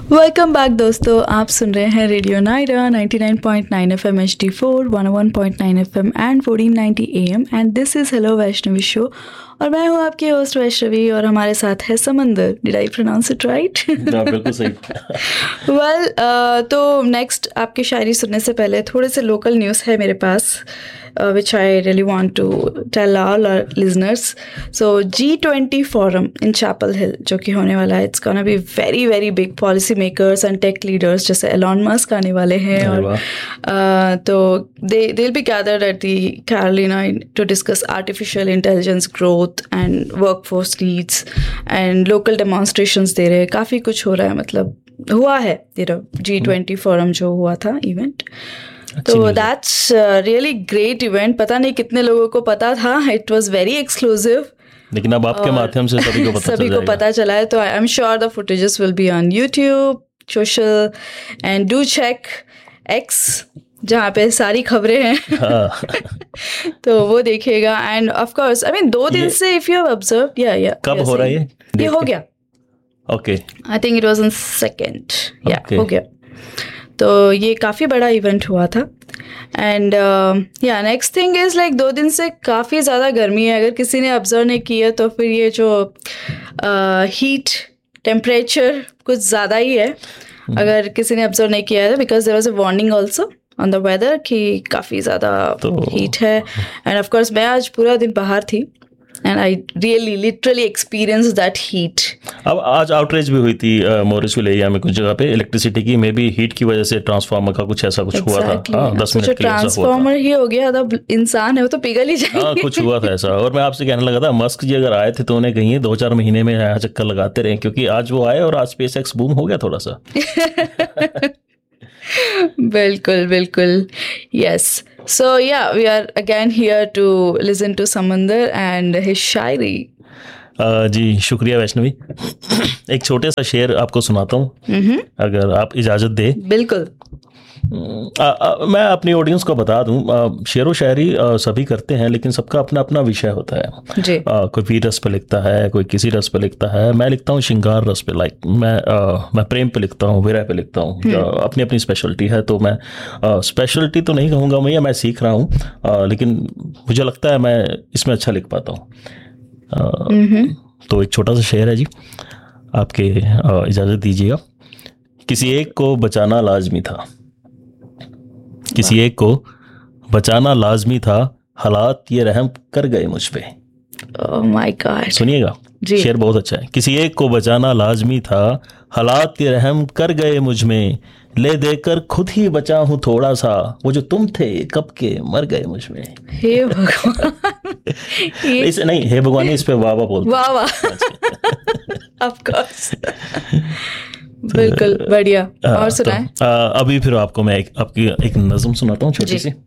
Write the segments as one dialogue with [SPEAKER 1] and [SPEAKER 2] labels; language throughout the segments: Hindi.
[SPEAKER 1] वेलकम बैक दोस्तों, आप सुन रहे हैं radio Naira 99.9 FM HD4, 101.9 FM and 1490 AM and this is hello Vaishnavi show और मैं हूँ आपकी होस्ट वैष्णवी और हमारे साथ है समंदर। Did I pronounce it right?
[SPEAKER 2] बिल्कुल सही।
[SPEAKER 1] वेल, तो नेक्स्ट आपकी शायरी सुनने से पहले थोड़े से लोकल न्यूज़ है मेरे पास which I really want to tell all our listeners. So G20 forum in Chapel Hill जो कि होने वाला है, it's gonna be very very big policy makers and tech leaders जैसे Elon Musk आने वाले हैं और तो they'll be gathered at the Carolina to discuss artificial intelligence growth and workforce needs and local demonstrations दे रहे हैं। काफ़ी कुछ हो रहा है, मतलब हुआ है G20 forum जो हुआ था इवेंट, तो दैट्स रियली ग्रेट इवेंट। पता नहीं कितने लोगों को पता था, इट वाज वेरी एक्सक्लूसिव,
[SPEAKER 2] लेकिन अब आपके माध्यम से सभी को पता
[SPEAKER 1] चला है। तो I am sure the footages will be on YouTube, social and do check x जहाँ पे सारी खबरें हैं। तो वो देखिएगा end of course I mean 2 दिन से इफ यू हैव ऑब्जर्व्ड या
[SPEAKER 2] कब हो रहा है
[SPEAKER 1] ये हो गया।
[SPEAKER 2] Okay,
[SPEAKER 1] I think it was on 2nd हो गया। तो ये काफ़ी बड़ा इवेंट हुआ था एंड या नेक्स्ट थिंग इज़ लाइक 2 दिन से काफ़ी ज़्यादा गर्मी है। अगर किसी ने ऑब्जर्व नहीं किया तो फिर ये जो हीट टेम्परेचर कुछ ज़्यादा ही है। अगर किसी ने ऑब्जर्व नहीं किया है because there was a warning also on the weather कि काफ़ी ज़्यादा हीट है एंड ऑफ कोर्स मैं आज पूरा दिन बाहर थी and I really literally experienced that heat.
[SPEAKER 2] अब आज आउटरेज भी हुई थी मोरिसविल एरिया में कुछ जगह पे इलेक्ट्रिसिटी की, मे बी हीट की वजह से ट्रांसफार्मर का कुछ ऐसा कुछ हुआ था। 10 मिनट के लिए
[SPEAKER 1] ट्रांसफार्मर ही हो गया था, इंसान है वो तो पिघल ही जाएंगे।
[SPEAKER 2] कुछ हुआ था ऐसा। और मैं आपसे कहने लगा था मस्क जी अगर आए थे तो उन्हें कहिए 2-4 महीने में यहाँ चक्कर लगाते रहे, क्योंकि आज वो आए और आज स्पेस एक्स बूम हो गया थोड़ा सा।
[SPEAKER 1] बिल्कुल बिल्कुल, yes. So yeah, we are again here to listen to Samandar and his शायरी।
[SPEAKER 2] जी शुक्रिया वैष्णवी। एक छोटे सा शेर आपको सुनाता हूँ अगर आप इजाज़त दे।
[SPEAKER 1] बिल्कुल।
[SPEAKER 2] मैं अपनी ऑडियंस को बता दूं, शेर व शायरी सभी करते हैं लेकिन सबका अपना अपना विषय होता है
[SPEAKER 1] जी।
[SPEAKER 2] कोई वीर रस पे लिखता है, कोई किसी रस पे लिखता है। मैं लिखता हूँ श्रृंगार रस पे, लाइक मैं प्रेम पे लिखता हूँ, विरह पे लिखता हूँ। अपनी अपनी स्पेशलिटी है, तो मैं स्पेशलिटी तो नहीं कहूँगा मैं सीख रहा हूँ, लेकिन मुझे लगता है मैं इसमें अच्छा लिख पाता हूँ। तो एक छोटा सा शेर है जी, आपके इजाज़त दीजिएगा। किसी एक को बचाना लाजमी था, किसी एक को बचाना लाजमी था, हालात ये रहम कर गए मुझ पे।
[SPEAKER 1] ओह माय गॉड,
[SPEAKER 2] सुनिएगा, शेर बहुत अच्छा है। किसी एक को बचाना लाजमी था, हालात ये रहम कर गए मुझ में, ले देकर खुद ही बचा हूँ थोड़ा सा, वो जो तुम थे कब के मर गए मुझ में।
[SPEAKER 1] हे भगवान।
[SPEAKER 2] इस नहीं हे भगवान, इस पे वाह वाह बोलते।
[SPEAKER 1] वाह वाह, ऑफ कोर्स। बिल्कुल बढ़िया। और सुनाएं।
[SPEAKER 2] अभी फिर आपको मैं आपकी एक नज़म सुनाता हूँ छोटी सी।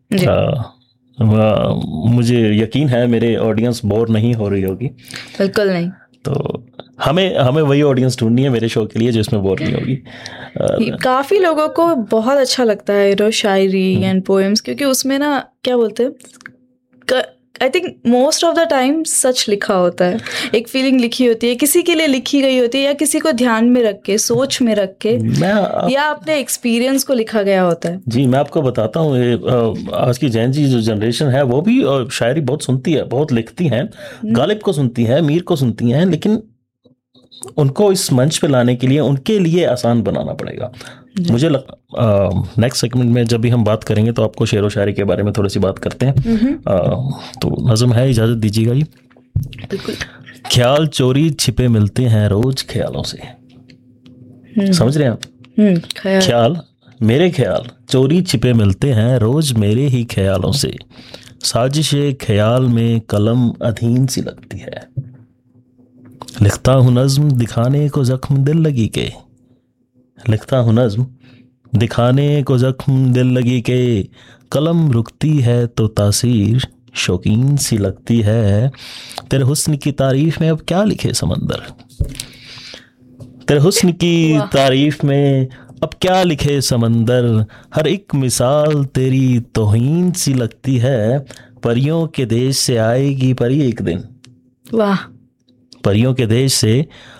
[SPEAKER 2] मुझे यकीन है मेरे ऑडियंस बोर नहीं हो रही होगी।
[SPEAKER 1] बिल्कुल नहीं।
[SPEAKER 2] तो हमें वही ऑडियंस ढूंढनी है मेरे शो के लिए जिसमें बोर नहीं होगी।
[SPEAKER 1] काफ़ी लोगों को बहुत अच्छा लगता है शायरी एंड पोएम्स, क्योंकि उसमें ना क्या बोलते हैं, I think most of the time सच लिखा होता है, एक फीलिंग लिखी होती है, किसी के लिए लिखी गई होती है या किसी को ध्यान में रख के, सोच में रख के, या अपने एक्सपीरियंस को लिखा गया होता है।
[SPEAKER 2] जी मैं आपको बताता हूँ, आज की जैन जी जो जनरेशन है वो भी शायरी बहुत सुनती है, बहुत लिखती हैं। गालिब को सुनती हैं, मीर को सुनती हैं, लेकिन उनको इस मंच पे लाने के लिए उनके लिए आसान बनाना पड़ेगा। मुझे नेक्स्ट सेगमेंट में जब भी हम बात करेंगे तो आपको शेर व शायरी के बारे में थोड़ी सी बात करते हैं। तो नज़म है, इजाज़त दीजिएगा जी।
[SPEAKER 1] बिल्कुल।
[SPEAKER 2] ख्याल चोरी छिपे मिलते हैं रोज ख्यालों से। समझ रहे हैं आप? ख्याल मेरे ख्याल चोरी छिपे मिलते हैं रोज मेरे ही ख्यालों से, साजिशे ख्याल में कलम अधीन सी लगती है, लिखता हूँ नज्म दिखाने को जख्म दिल लगी के, लिखता हूँ नज्म दिखाने को जख्म दिल लगी के, कलम रुकती है तो तासीर शौकीन सी लगती है, तेरे हुस्न की तारीफ में अब क्या लिखे समंदर, तेरे हुस्न की तारीफ में अब क्या लिखे समंदर, हर एक मिसाल तेरी तौहीन सी लगती है, परियों के देश से आएगी परी एक दिन।
[SPEAKER 1] वाह।
[SPEAKER 2] परियों के देश से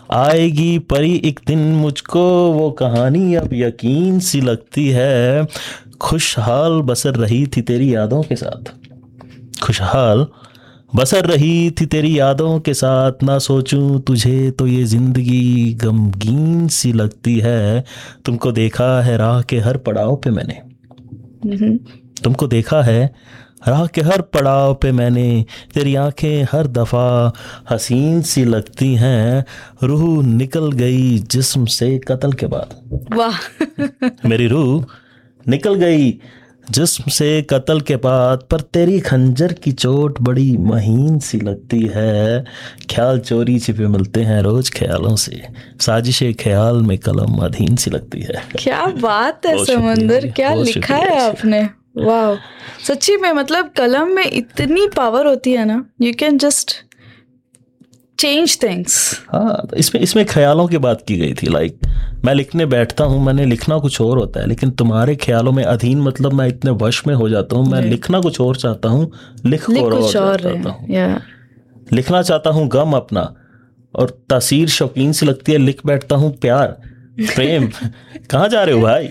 [SPEAKER 2] आएगी परी एक दिन मुझको वो कहानी अब यकीन सी लगती है। खुशहाल बसर रही थी तेरी यादों के साथ, खुशहाल बसर रही थी तेरी यादों के साथ, ना सोचूं तुझे तो ये जिंदगी गमगीन सी लगती है। तुमको देखा है राह के हर पड़ाव पे मैंने, तुमको देखा है राह के हर पड़ाव पे मैंने, तेरी आंखें हर दफा हसीन सी लगती हैं। रूह निकल गई जिस्म से कत्ल के बाद,
[SPEAKER 1] वाह
[SPEAKER 2] मेरी रूह निकल गई जिस्म से कत्ल के बाद, पर तेरी खंजर की चोट बड़ी महीन सी लगती है। ख्याल चोरी छिपे मिलते हैं रोज ख्यालों से, साजिशे ख्याल में कलम अधीन सी लगती है।
[SPEAKER 1] क्या बात है
[SPEAKER 2] बहुत
[SPEAKER 1] समंदर,
[SPEAKER 2] शुक्रिया,
[SPEAKER 1] क्या
[SPEAKER 2] बहुत
[SPEAKER 1] लिखा है
[SPEAKER 2] शुक्रिया।
[SPEAKER 1] आपने। वाह, सच्ची में मतलब कलम में इतनी पावर होती है ना, you can just change things.
[SPEAKER 2] हाँ, तो इसमें ख्यालों की बात की गई थी। लाइक मैं लिखने बैठता हूँ, मैंने लिखना कुछ और होता है, लेकिन तुम्हारे ख्यालों में अधीन मतलब मैं इतने वश में हो जाता हूँ। मैं लिखना कुछ और चाहता हूँ, लिख कुछ और चाहता हूँ। लिखना चाहता हूँ गम अपना, और तासीर शौकीन से लगती है। लिख बैठता हूँ प्यार प्रेम कहाँ जा रहे हो भाई।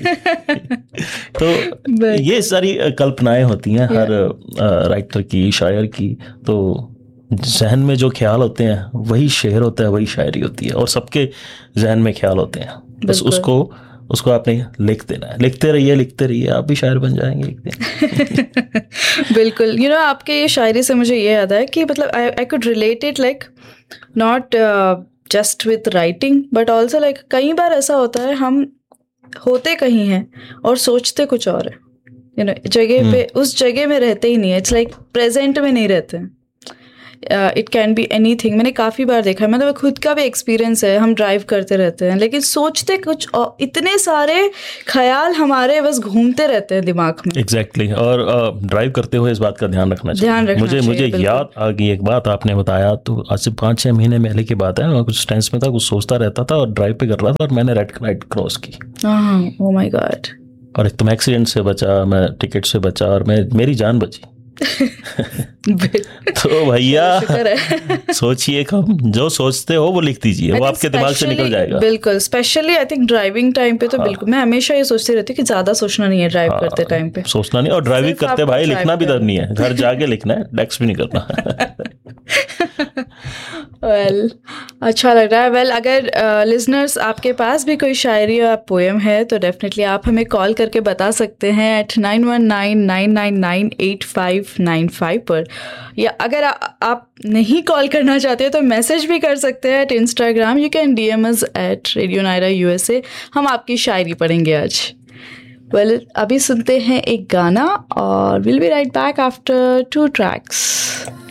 [SPEAKER 2] तो ये सारी कल्पनाएं होती हैं हर राइटर की, शायर की। तो जहन में जो ख्याल होते हैं वही शेर होता है, वही शायरी होती है, और सबके जहन में ख्याल होते हैं। बस उसको आपने लिख देना है। लिखते रहिए, आप भी शायर बन जाएंगे एक दिन।
[SPEAKER 1] बिल्कुल। आपके ये शायरी से मुझे ये याद है कि मतलब I could relate it like not just with writing but also like कई बार ऐसा होता है हम होते कहीं हैं और सोचते कुछ और है। जगह पे उस जगह में रहते ही नहीं है। इट्स लाइक प्रेजेंट में नहीं रहते हैं। It can be anything. मैंने काफ़ी बार देखा है, मतलब खुद का भी एक्सपीरियंस है। हम ड्राइव करते रहते हैं लेकिन सोचते कुछ और, इतने सारे ख्याल हमारे बस घूमते रहते हैं दिमाग में।
[SPEAKER 2] एग्जैक्टली। और ड्राइव करते हुए इस बात का ध्यान रखना चाहिए। मुझे याद आ गई एक बात आपने बताया, तो आज से 5-6 महीने पहले की बात है। मैं कुछ टेंस में था, कुछ सोचता रहता था और ड्राइव पे कर रहा था, और मैंने रेड लाइट क्रॉस की।
[SPEAKER 1] Oh my God.
[SPEAKER 2] और एक तो मैं एक्सीडेंट से बचा, मैं टिकट से बचा, और मेरी जान बची। तो भैया सोचिए, कम जो सोचते हो वो लिख दीजिए, वो आपके दिमाग से निकल जाएगा।
[SPEAKER 1] बिल्कुल। Specially I think driving time पे तो बिल्कुल मैं हमेशा ये सोचती रहती हूँ कि ज्यादा सोचना नहीं है ड्राइव करते टाइम पे।
[SPEAKER 2] सोचना नहीं, और ड्राइविंग करते भाई लिखना भी डर नहीं है। घर जाके लिखना है, डेस्क भी नहीं करना।
[SPEAKER 1] वेल, अच्छा लग रहा है। वेल, अगर लिसनर्स आपके पास भी कोई शायरी या पोएम है तो डेफिनेटली आप हमें कॉल करके बता सकते हैं एट 9199998595 पर, या अगर आप नहीं कॉल करना चाहते तो मैसेज भी कर सकते हैं at Instagram. You can DM us at radio Naira USA। हम आपकी शायरी पढ़ेंगे आज। वेल, अभी सुनते हैं एक गाना और will be right back after 2 tracks।